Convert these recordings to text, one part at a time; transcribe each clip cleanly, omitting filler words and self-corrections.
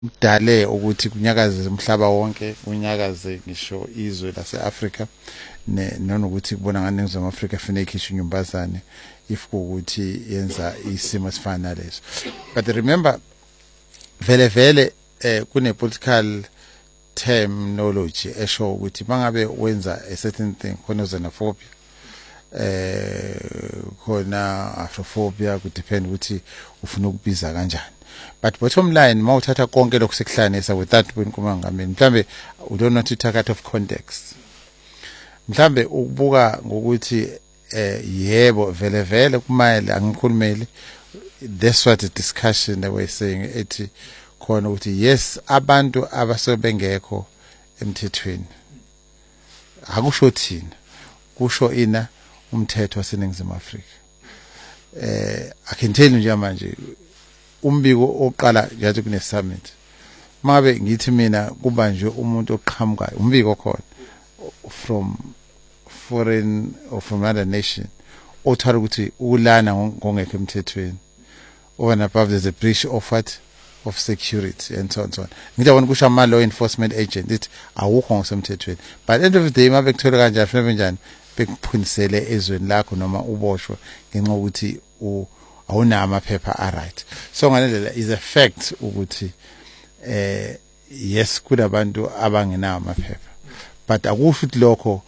dale ukuthi kunyakaze umhlaba wonke kunyakaze ngisho izwe lase-Africa nanokuthi kubona ngani ngizomu Africa fanele ikhishwe inyumbazane if ukuthi yenza isimo esifana naleso. But remember vele kune political terminology esho ukuthi mangabe wenza a certain thing khona xenophobia khona Afrophobia, could depend ukuthi ufuna ukubiza kanjani. But bottom line mawuthatha konke lokho sekuhlanisa with that kwenkulumo ngamini mhlambe we don't want to take out of context, mhlambe ukubuka ngokuthi yebo vele kumele angikhulumeli. That's what the discussion that we're saying ethi khona ukuthi yes abantu abasobengekho emthethweni akusho thina kusho ina umthetho waseNingizimu Afrika. I can tell you nje manje umbiko oqala yathi kune summit mabe ngithi mina kuba nje umuntu oqhamukayo umbiko khona from foreign or from another nation othara ukuthi ulana ngongekho emthethweni over and above there's a breach of what of security and so on so on. Ngiyabona kusho ama law enforcement agent it awukho ngosemthethweni, but at the end of the day mabe kuthola kanjani fanele njani bekuphunisele ezweni lakho noma uboshwe ngenxa ukuthi awuna amaphepha aright. So ngalelela is a fact ukuthi yes kunabantu abangenawo amaphepha, but akusho ukuthi lokho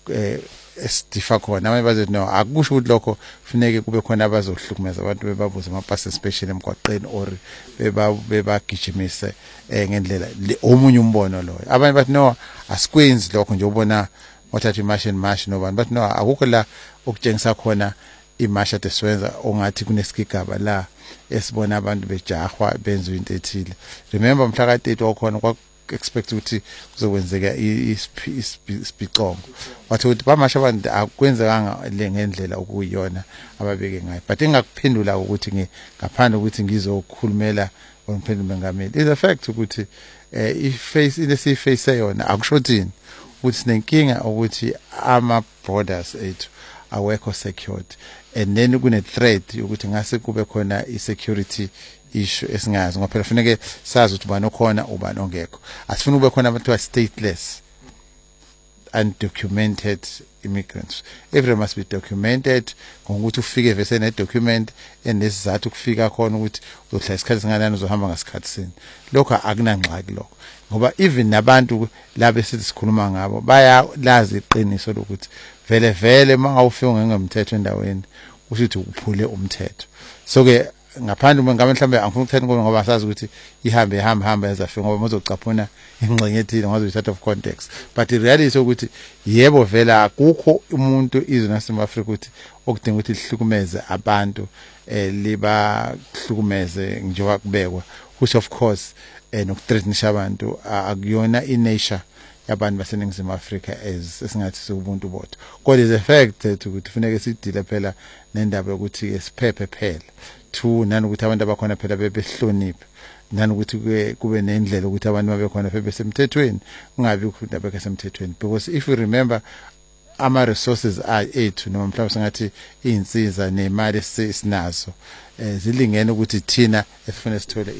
esidifa khona abanye bazothi no akusho ukuthi lokho kufanele kube khona abazohlukumeza abantu bebabuza amapasi especially emgwaqeni or bebagijimise ngendlela omunye umbono lo. Abanye bathi no asikwenzi lokho nje ubona wathatha imash nobani, but no akukho la okutshengisa khona imasha deswenza ongathi kunesigigaba la esibona abantu bejahwa benza into ethile. Remember mhla ka-30 wakhona kwa expect ukuthi kuzokwenzeka isipicongo wathi ukuthi bamasha abantu akwenzekanga ngendlela okuyiyona ababeke ngayo, but engakuphendula ukuthi ngaphandle ukuthi ngizokhulumela ngomphendulo mengameli is a fact ukuthi iface ilesiface yona akusho thini ukuthi sinenkinga ukuthi ama borders ethu awekho secured, and then kune threat ukuthi ngase kube khona i-security issue esingazi ngoba phela kufanele sazi ukuthi ubani okhona ubani ongekho. Asifuna ube khona abantu stateless undocumented immigrants. Everyone must be documented ngokuthi ufike vese ne document enesizathu ukufika khona ukuthi uzohlala isikhathi singanani uzohamba ngasikhathi sini. Lokho akunangxaki lokho ngoba even nabantu labe sithi sikhuluma ngabo bayalazi iqiniso lokuthi vele mangawufika ngemthetho endaweni kusho ukuthi uphule umthetho. So ke ngaphandle ngame mhlambe angifuna ukuthetha ngoba sazi ukuthi ihamba yazafika ngoba mozocaphuna ingxenye ethile ngazozithatha of context, but the reality ukuthi yebo vela akukho umuntu izwe naseNingizimu Afrika ukuthi okudinga ukuthi lihlukumeze abantu liba hlukumeze njengoba kubekwa, which of course nokuthreatenisha abantu akuyona inature yabantu baseNingizimu Afrika esingathi sobuntu bodwa. Kodwa is a fact ukuthi kufanele sidile phela nendaba yokuthi esiphephe phela two nanokuthi abantu abakhona phela bebehloniphe nanokuthi kube nendlela ukuthi abantu babekhona phela besemthethweni kungabi ukuthi abekho semthethweni, because if you remember ama resources ethu noma mhlawumbe singathi izinsiza nemali esinazo zilingene ukuthi thina esifuna sithole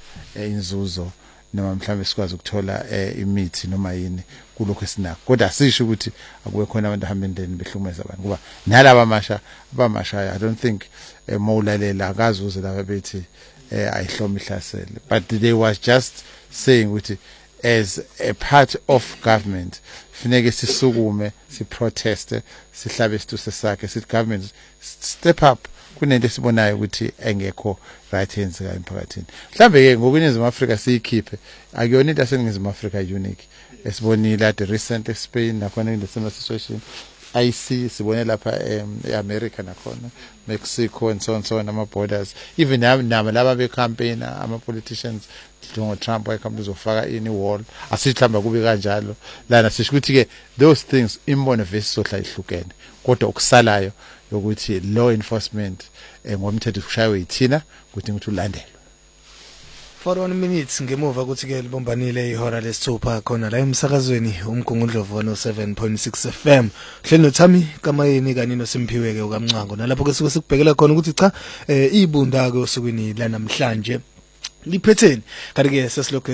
inzuzo noma mhlawumbe sikwazi ukuthola imithi noma yini kulokho esinakho. Kodwa asisho ukuthi akube khona abantu ahamba endleleni behlukumeza abantu kuba nalabo abamasha I don't think mawulalela akazuze laba bethi ayihloma ihlasele, but they was just saying ukuthi as a part of government funeke sisukume siproteste sihlabe isituse sakhe sithi government step up kunento esibonayo ukuthi engekho right yenzeka emphakathini. Mhlambe ke ngokuNingizimu Afrika siyikhiphe akuyona into yaseNingizimu Afrika unique esibonile at recent Spain nakhona in the same situation IC sibone lapha eAmerica nakhona Mexico and so on ama borders even nama laba be campaign ama politicians njengo Trump wayekhamba uzofaka ini wall asithi mhlamba kube kanjalo lana sisho ukuthi ke those things imbono vese sohla ihlukene, kodwa okusalayo ukuthi law enforcement ngomthetho kushaywe yithina kudinga ukuthi ulandelwe. For 1 minute ngemuva ukuthi ke libombanile ihora lesithupha khona la emsakazweni umgungundlovu 107.6 FM hleli noThami kamayini kanye noSimphiwe ke ukamncango nalapho ke sikubhekela khona ukuthi cha ibunda ke osukwini la namhlanje liphetheni kanti ke sesilokhu